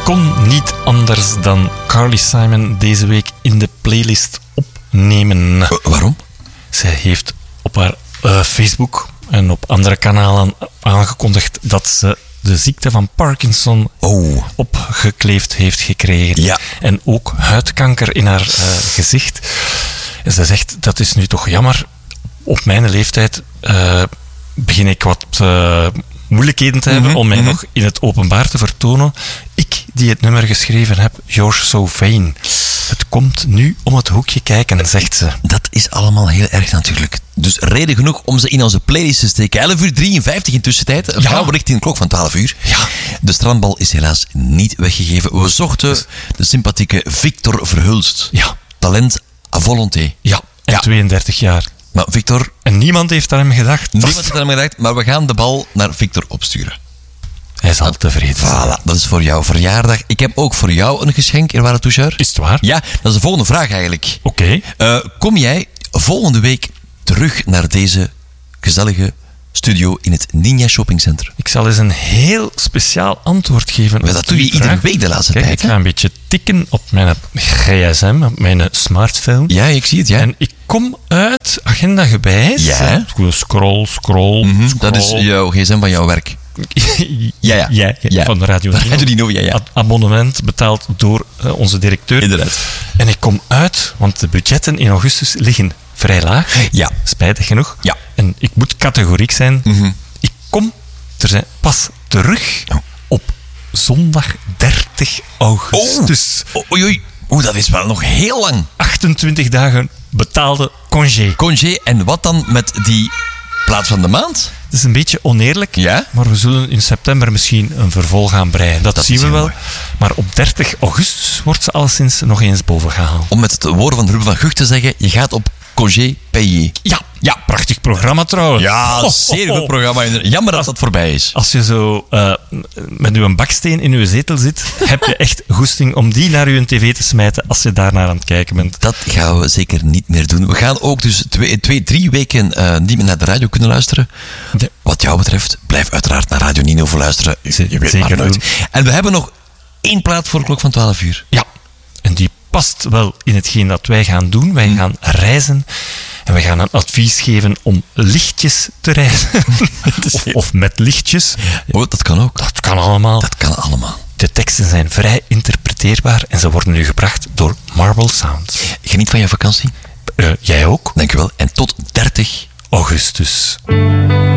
kon niet anders dan Carly Simon deze week in de playlist opnemen. Waarom? Zij heeft op haar Facebook en op andere kanalen aangekondigd dat ze de ziekte van Parkinson opgekleefd heeft gekregen. Ja. En ook huidkanker in haar gezicht. En ze zegt, dat is nu toch jammer. Op mijn leeftijd begin ik wat moeilijkheden te hebben om mij nog in het openbaar te vertonen. Ik, die het nummer geschreven heb, You're So Vain. Het komt nu om het hoekje kijken, zegt ze. Dat is allemaal heel erg natuurlijk. Dus reden genoeg om ze in onze playlist te steken. 11:53 in tussentijd. Dan gaan we richting de klok van 12 uur. Ja. De strandbal is helaas niet weggegeven. We zochten de sympathieke Victor Verhulst. Ja. Talent à volonté. Ja, en 32 jaar. Maar Victor... En niemand heeft aan hem gedacht. Niemand heeft aan hem gedacht, maar we gaan de bal naar Victor opsturen. Hij zal tevreden zijn. Voilà, dat is voor jouw verjaardag. Ik heb ook voor jou een geschenk, Eerwaarde Toucheur. Is het waar? Ja, dat is de volgende vraag eigenlijk. Oké. Kom jij volgende week terug naar deze gezellige studio in het Ninja Shopping Center? Ik zal eens een heel speciaal antwoord geven. Maar dat doe je iedere week de laatste tijd. Ik ga een beetje tikken op mijn gsm, op mijn smartphone. Ja, ik zie het, ja. En ik kom uit agenda gewijs. Ja. Scroll. Dat is jouw gsm van jouw werk. Ja. Van de Radio Dino. Radio Dino, ja. Abonnement betaald door onze directeur. Inderdaad. En ik kom uit, want de budgetten in augustus liggen vrij laag. Ja. Spijtig genoeg. Ja. En ik moet categoriek zijn. Ik kom pas terug op zondag 30 augustus. Oei. Dat is wel nog heel lang. 28 dagen betaalde congé. Congé, en wat dan met die plaats van de maand? Het is een beetje oneerlijk, maar we zullen in september misschien een vervolg gaan breien. Dat zien we wel. Mooi. Maar op 30 augustus wordt ze alleszins nog eens bovengehaald. Om met het woorden van Ruben van Gucht te zeggen, je gaat op congé payé. Ja, prachtig programma trouwens. Ja, zeer goed programma. Jammer dat dat voorbij is. Als je zo met uw baksteen in uw zetel zit, heb je echt goesting om die naar uw tv te smijten als je daarnaar aan het kijken bent. Dat gaan we zeker niet meer doen. We gaan ook dus 3 weken niet meer naar de radio kunnen luisteren. Wat jou betreft, blijf uiteraard naar Radio Nino voor luisteren. Je weet zeker maar nooit. doen. En we hebben nog 1 plaat voor de klok van 12 uur. Ja, en die past wel in hetgeen dat wij gaan doen. Wij gaan reizen. En we gaan een advies geven om lichtjes te reizen. of met lichtjes. Dat kan ook. Dat kan allemaal. Dat kan allemaal. De teksten zijn vrij interpreteerbaar en ze worden nu gebracht door Marble Sounds. Geniet van je vakantie. Jij ook. Dank u wel. En tot 30 augustus.